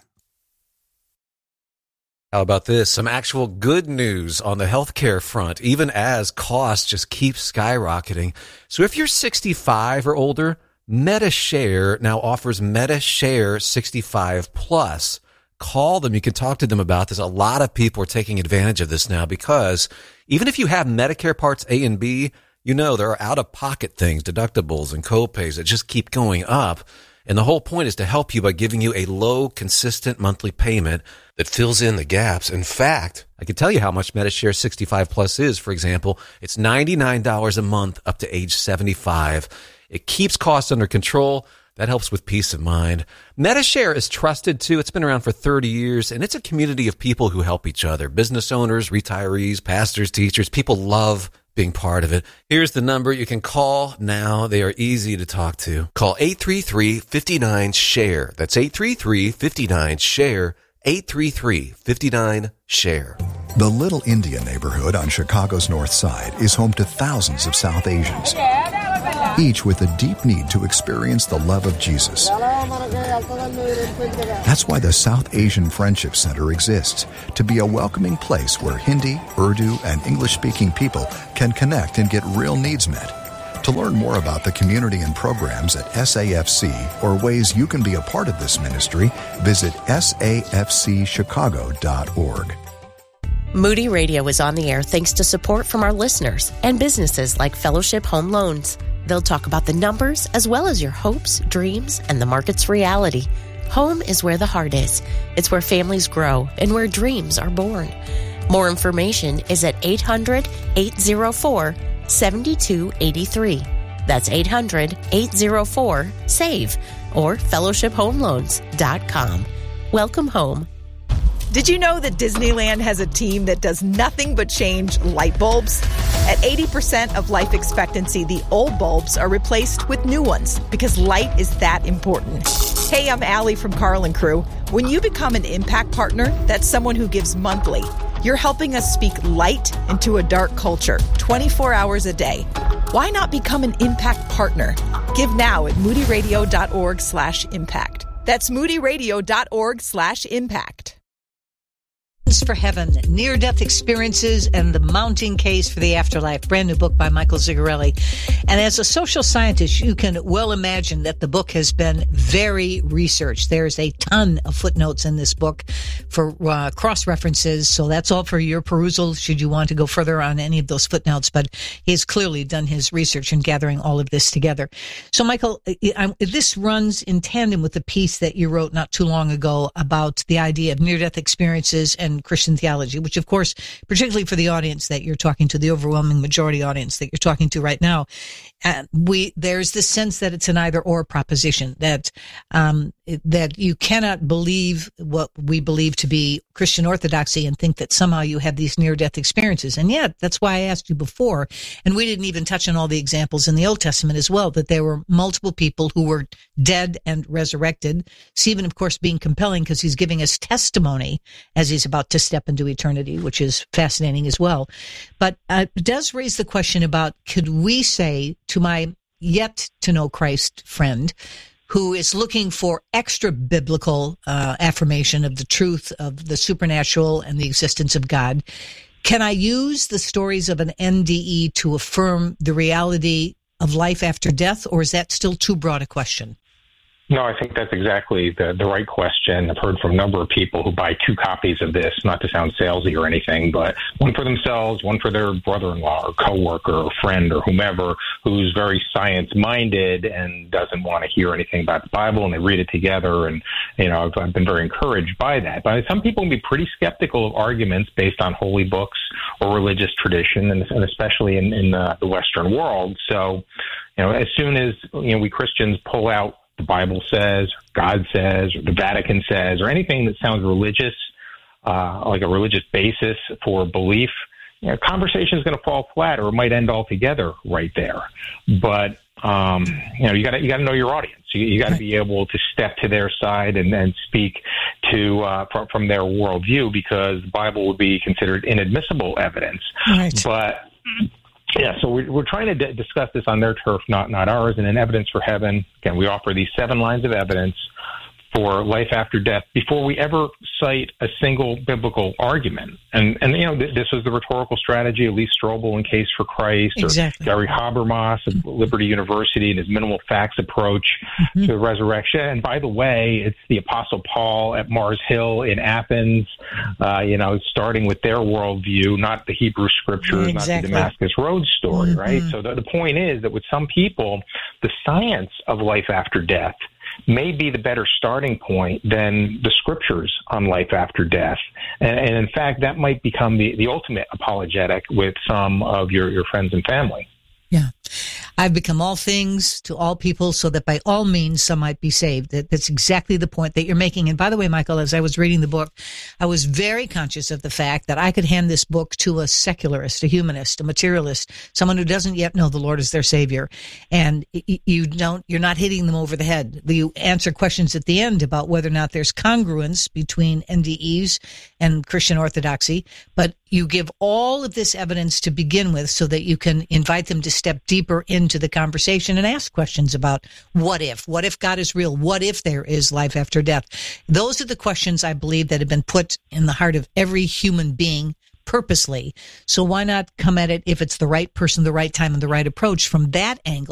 How about this? Some actual good news on the healthcare front, even as costs just keep skyrocketing. So if you're sixty-five or older, MediShare now offers MediShare sixty-five plus. Call them. You can talk to them about this. A lot of people are taking advantage of this now because even if you have Medicare Parts A and B, you know there are out-of-pocket things, deductibles and copays that just keep going up. And the whole point is to help you by giving you a low, consistent monthly payment that fills in the gaps. In fact, I can tell you how much MediShare sixty-five plus is. For example, it's ninety-nine dollars a month up to age seventy-five. It keeps costs under control. That helps with peace of mind. Medi-Share is trusted, too. It's been around for thirty years, and it's a community of people who help each other. Business owners, retirees, pastors, teachers. People love being part of it. Here's the number you can call now. They are easy to talk to. Call eight three three, five nine, share. That's eight three three, five nine, share. eight three three, five nine, share. The Little India neighborhood on Chicago's North Side is home to thousands of South Asians, each with a deep need to experience the love of Jesus. That's why the South Asian Friendship Center exists, to be a welcoming place where Hindi, Urdu, and English-speaking people can connect and get real needs met. To learn more about the community and programs at S A F C or ways you can be a part of this ministry, visit S A F C chicago dot org. Moody Radio is on the air thanks to support from our listeners and businesses like Fellowship Home Loans. They'll talk about the numbers as well as your hopes, dreams, and the market's reality. Home is where the heart is. It's where families grow and where dreams are born. More information is at eight hundred, eight oh four, seven two eight three. That's eight hundred, eight oh four, SAVE or fellowship home loans dot com. Welcome home. Did you know that Disneyland has a team that does nothing but change light bulbs? At eighty percent of life expectancy, the old bulbs are replaced with new ones because light is that important. Hey, I'm Allie from Carl and Crew. When you become an Impact Partner, that's someone who gives monthly. You're helping us speak light into a dark culture, twenty-four hours a day. Why not become an Impact Partner? Give now at moodyradio.org slash impact. That's moodyradio.org slash impact. For Heaven, Near-Death Experiences and the Mounting Case for the Afterlife, brand new book by Michael Zigarelli. And as a social scientist, you can well imagine that the book has been very researched. There's a ton of footnotes in this book for uh, cross-references, so that's all for your perusal should you want to go further on any of those footnotes. But he's clearly done his research in gathering all of this together. So, Michael, I, this runs in tandem with the piece that you wrote not too long ago about the idea of near-death experiences and Christian theology, which, of course, particularly for the audience that you're talking to, the overwhelming majority audience that you're talking to right now, uh, we there's this sense that it's an either-or proposition, that um, that you cannot believe what we believe to be Christian orthodoxy and think that somehow you have these near-death experiences. And yet, that's why I asked you before, and we didn't even touch on all the examples in the Old Testament as well, that there were multiple people who were dead and resurrected. Stephen, of course, being compelling because he's giving us testimony as he's about to step into eternity, which is fascinating as well. But uh, it does raise the question about, could we say to my yet to know Christ friend who is looking for extra biblical uh, affirmation of the truth of the supernatural and the existence of God, can I use the stories of an N D E to affirm the reality of life after death, or is that still too broad a question? No, I think that's exactly the, the right question. I've heard from a number of people who buy two copies of this, not to sound salesy or anything, but one for themselves, one for their brother-in-law or coworker or friend or whomever who's very science-minded and doesn't want to hear anything about the Bible, and they read it together. And, you know, I've, I've been very encouraged by that. But some people can be pretty skeptical of arguments based on holy books or religious tradition, and, and especially in, in the, the Western world. So, you know, as soon as, you know, we Christians pull out the Bible says, God says, or the Vatican says, or anything that sounds religious, uh, like a religious basis for belief, you know, conversation is going to fall flat, or it might end altogether right there. But um, you know, you got to you got to know your audience. You, you got to be able to step to their side and then speak to uh, from, from their worldview, because the Bible would be considered inadmissible evidence. Right. But yeah, so we're, we're trying to d- discuss this on their turf, not not ours. And in Evidence for Heaven, again, we offer these seven lines of evidence for life after death before we ever cite a single biblical argument. And, and you know, th- this was the rhetorical strategy of Lee Strobel in Case for Christ, exactly. or Gary Habermas of Liberty University and his minimal facts approach mm-hmm. to the resurrection. And by the way, it's the Apostle Paul at Mars Hill in Athens, uh, you know, starting with their worldview, not the Hebrew Scriptures, exactly. not the Damascus Road story, mm-hmm. right? So the, the point is that with some people, the science of life after death may be the better starting point than the scriptures on life after death. And, and in fact, that might become the, the ultimate apologetic with some of your, your friends and family. Yeah. I, I've become all things to all people so that by all means some might be saved. That, that's exactly the point that you're making. And by the way, Michael, as I was reading the book, I was very conscious of the fact that I could hand this book to a secularist, a humanist, a materialist, someone who doesn't yet know the Lord as their Savior. And you don't, you're not hitting them over the head. You answer questions at the end about whether or not there's congruence between N D Es and Christian orthodoxy, but you give all of this evidence to begin with so that you can invite them to step deeper into the conversation and ask questions about what if, what if God is real? What if there is life after death? Those are the questions I believe that have been put in the heart of every human being purposely. So why not come at it, if it's the right person, the right time, and the right approach, from that angle?